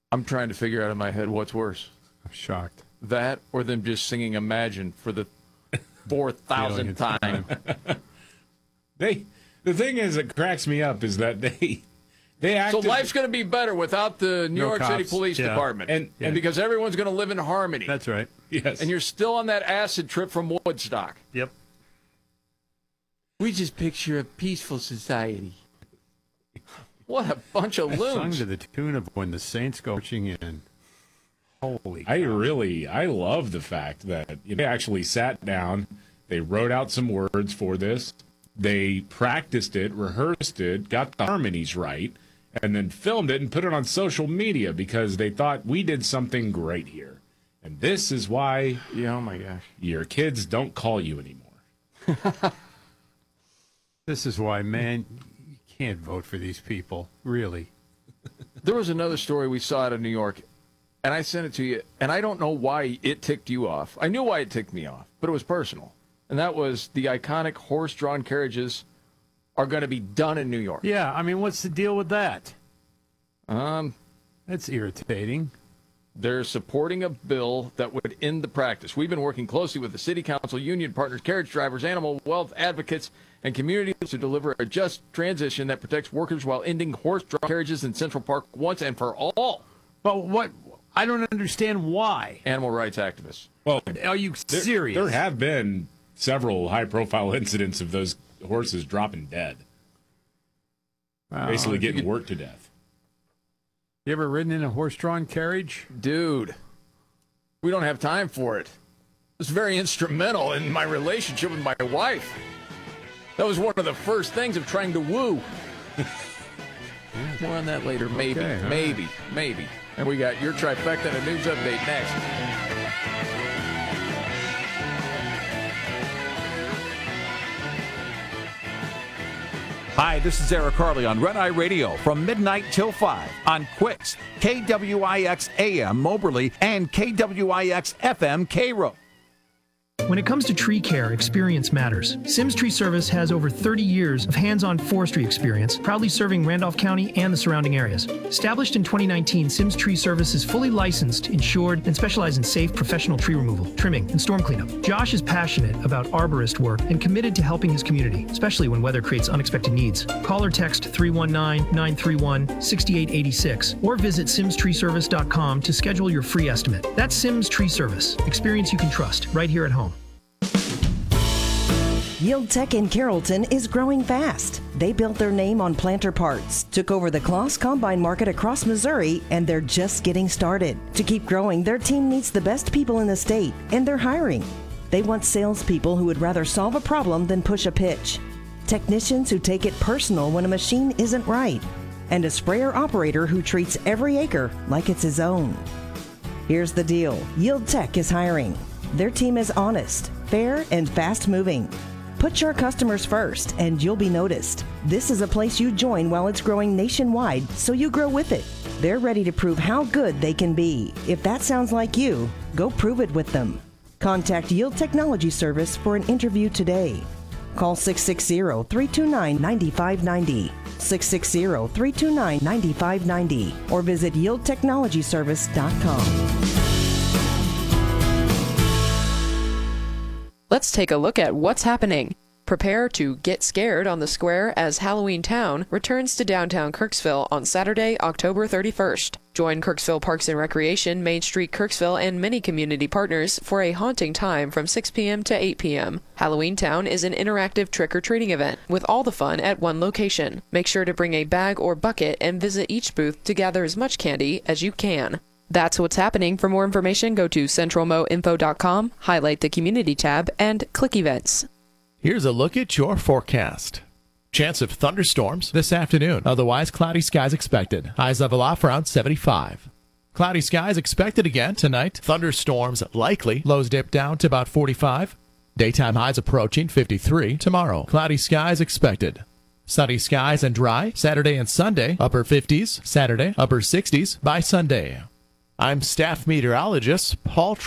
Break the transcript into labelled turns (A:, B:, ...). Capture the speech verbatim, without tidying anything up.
A: I'm trying to figure out in my head what's worse.
B: I'm shocked.
A: That or them just singing Imagine for the four thousandth time.
C: they, the thing is that cracks me up is that they, they acted,
A: so life's going to be better without the New
B: No
A: York
B: cops.
A: City Police
B: Yeah.
A: Department.
C: And-
A: and because everyone's going to live in harmony.
B: That's right.
C: Yes.
A: And you're still on that acid trip from Woodstock.
B: Yep.
A: We just picture a peaceful society. What a bunch of
B: Sung
A: loons.
B: to the tune of When the Saints Go Marching In. Holy
C: I
B: cow.
C: really, I love the fact that you know, they actually sat down, they wrote out some words for this, they practiced it, rehearsed it, got the harmonies right, and then filmed it and put it on social media because they thought we did something great here. And this is why
A: Yeah, oh my gosh.
C: your kids don't call you anymore.
B: This is why, man, you can't vote for these people. Really.
A: There was another story we saw out of New York, and I sent it to you, and I don't know why it ticked you off. I knew why it ticked me off, but it was personal. And that was the iconic horse-drawn carriages are going to be done in New York.
B: Yeah, I mean, what's the deal with that?
A: Um,
B: That's irritating.
A: They're supporting a bill that would end the practice. We've been working closely with the City Council, union partners, carriage drivers, animal wealth advocates, and communities to deliver a just transition that protects workers while ending horse-drawn carriages in Central Park once and for all.
B: But what? I don't understand why.
A: Animal rights activists.
C: Well,
B: Are you
C: there,
B: serious?
C: there have been several high-profile incidents of those horses dropping dead,
B: Wow.
C: basically getting worked to death.
B: You ever ridden in a horse-drawn carriage?
A: Dude, we don't have time for it. It was very instrumental in my relationship with my wife. That was one of the first things of trying to woo. More on that later. Maybe,
B: Okay, all
A: maybe, maybe. And we got your trifecta and a news update next.
D: Hi, this is Eric Harley on Red Eye Radio from midnight till five on Quicks, K W I X A M Moberly, and K W I X F M Cairo.
E: When it comes to tree care, experience matters. Sims Tree Service has over thirty years of hands-on forestry experience, proudly serving Randolph County and the surrounding areas. Established in twenty nineteen, Sims Tree Service is fully licensed, insured, and specializes in safe professional tree removal, trimming, and storm cleanup. Josh is passionate about arborist work and committed to helping his community, especially when weather creates unexpected needs. Call or text three one nine, nine three one, six eight eight six or visit sims tree service dot com to schedule your free estimate. That's Sims Tree Service. Experience you can trust right here at home.
F: Yield Tech in Carrollton is growing fast. They built their name on planter parts, took over the Kloss Combine market across Missouri, and they're just getting started. To keep growing, their team needs the best people in the state, and they're hiring. They want salespeople who would rather solve a problem than push a pitch, technicians who take it personal when a machine isn't right, and a sprayer operator who treats every acre like it's his own. Here's the deal. Yield Tech is hiring. Their team is honest, fair, and fast-moving. Put your customers first, and you'll be noticed. This is a place you join while it's growing nationwide, so you grow with it. They're ready to prove how good they can be. If that sounds like you, go prove it with them. Contact Yield Technology Service for an interview today. Call six six zero, three two nine, nine five nine zero, six six zero, three two nine, nine five nine zero, or visit yield technology service dot com.
G: Let's take a look at what's happening. Prepare to get scared on the square as Halloween Town returns to downtown Kirksville on Saturday, October thirty-first. Join Kirksville Parks and Recreation, Main Street Kirksville, and many community partners for a haunting time from six p.m. to eight p.m. Halloween Town is an interactive trick-or-treating event with all the fun at one location. Make sure to bring a bag or bucket and visit each booth to gather as much candy as you can. That's what's happening. For more information, go to central mo info dot com, highlight the Community tab, and click Events.
H: Here's a look at your forecast. Chance of thunderstorms this afternoon. Otherwise, cloudy skies expected. Highs level off around seventy-five. Cloudy skies expected again tonight. Thunderstorms likely. Lows dip down to about forty-five. Daytime highs approaching fifty-three. Tomorrow, cloudy skies expected. Sunny skies and dry. Saturday and Sunday, upper fifties. Saturday, upper sixties by Sunday. I'm staff meteorologist Paul